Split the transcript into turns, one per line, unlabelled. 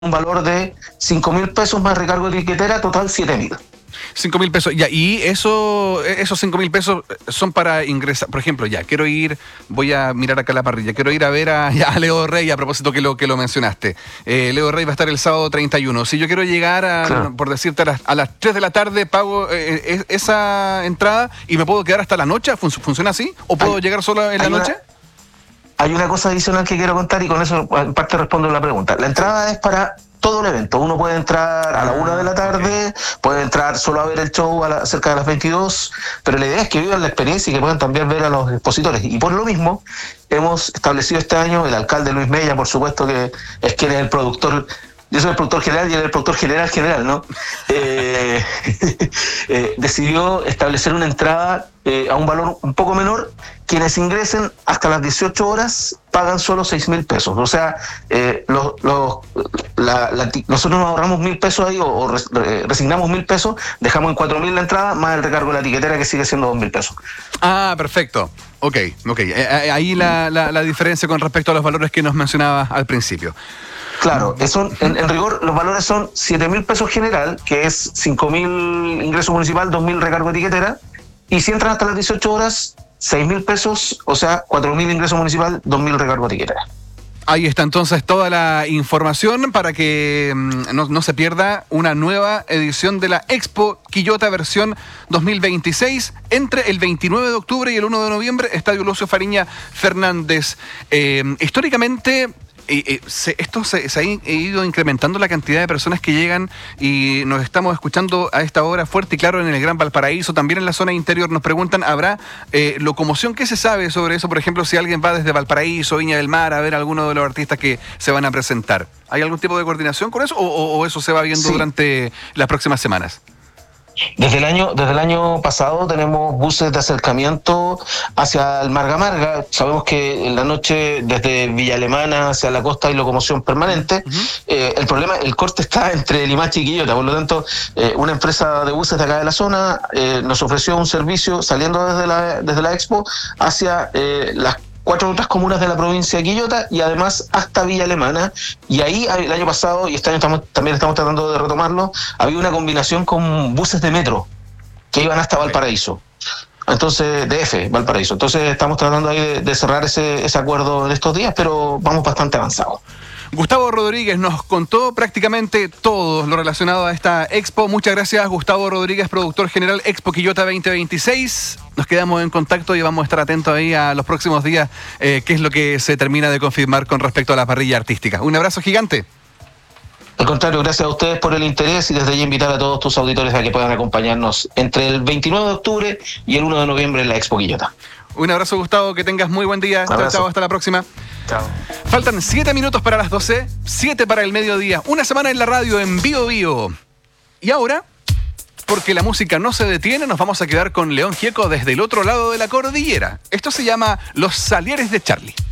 un valor de 5.000 pesos más recargo de tiquetera, total 7.000.
5.000 pesos, ya, y esos 5.000 pesos son para ingresar. Por ejemplo, ya, quiero ir, voy a mirar acá la parrilla, quiero ir a ver a Leo Rey, a propósito que lo mencionaste. Leo Rey va a estar el sábado 31. Si yo quiero llegar, claro, por decirte, a las 3 de la tarde, pago esa entrada y me puedo quedar hasta la noche. ¿Funciona así? ¿O puedo llegar solo en la noche?
Hay una cosa adicional que quiero contar y con eso en parte respondo la pregunta. La entrada es para todo el evento. Uno puede entrar a la 1 de la tarde, puede entrar solo a ver el show cerca de las 22, pero la idea es que vivan la experiencia y que puedan también ver a los expositores. Y por lo mismo, hemos establecido este año, el alcalde Luis Mella, por supuesto, que es quien es el productor. Yo soy el productor general y él es el productor general, ¿no? Decidió establecer una entrada a un valor un poco menor. Quienes ingresen hasta las 18 horas pagan solo 6.000 pesos. O sea, nosotros nos ahorramos 1.000 pesos ahí o resignamos 1.000 pesos, dejamos en 4.000 la entrada, más el recargo de la tiquetera que sigue siendo 2.000 pesos.
Ah, perfecto. Ok. Ahí la diferencia con respecto a los valores que nos mencionaba al principio.
Claro, en rigor los valores son 7.000 pesos general, que es 5.000 ingreso municipal, 2.000 recargo de tiquetera, y si entran hasta las 18 horas, 6.000 pesos, o sea, 4.000 ingreso municipal, 2.000 recargo de tiquetera.
Ahí está entonces toda la información para que no se pierda una nueva edición de la Expo Quillota versión 2026 entre el 29 de octubre y el 1 de noviembre, Estadio Lucio Fariña Fernández. Históricamente, esto se ha ido incrementando la cantidad de personas que llegan y nos estamos escuchando a esta hora fuerte y claro en el Gran Valparaíso, también en la zona interior. Nos preguntan, ¿habrá locomoción? ¿Qué se sabe sobre eso? Por ejemplo, si alguien va desde Valparaíso, Viña del Mar, a ver a alguno de los artistas que se van a presentar. ¿Hay algún tipo de coordinación con eso o eso se va viendo durante las próximas semanas?
Desde el año pasado tenemos buses de acercamiento hacia el Marga Marga. Sabemos que en la noche desde Villa Alemana hacia la costa hay locomoción permanente. El problema, el corte está entre Limache y Quillota, por lo tanto una empresa de buses de acá de la zona nos ofreció un servicio saliendo desde la Expo hacia las 4 otras comunas de la provincia de Quillota y además hasta Villa Alemana, y ahí el año pasado y este año también estamos tratando de retomarlo, había una combinación con buses de metro que iban hasta Valparaíso, entonces DF, Valparaíso, entonces estamos tratando ahí de cerrar ese acuerdo en estos días, pero vamos bastante avanzados.
Gustavo Rodríguez nos contó prácticamente todo lo relacionado a esta expo. Muchas gracias, Gustavo Rodríguez, productor general Expo Quillota 2026. Nos quedamos en contacto y vamos a estar atentos ahí a los próximos días, qué es lo que se termina de confirmar con respecto a la parrilla artística. Un abrazo gigante.
Al contrario, gracias a ustedes por el interés y desde ya invitar a todos tus auditores a que puedan acompañarnos entre el 29 de octubre y el 1 de noviembre en la Expo Quillota.
Un abrazo, Gustavo, que tengas muy buen día. Chao, hasta la próxima.
Chao.
Faltan 7 minutos para las 12, 7 para el mediodía. Una semana en la radio en Bio Bio. Y ahora, porque la música no se detiene, nos vamos a quedar con León Gieco desde el otro lado de la cordillera. Esto se llama Los Salieres de Charlie.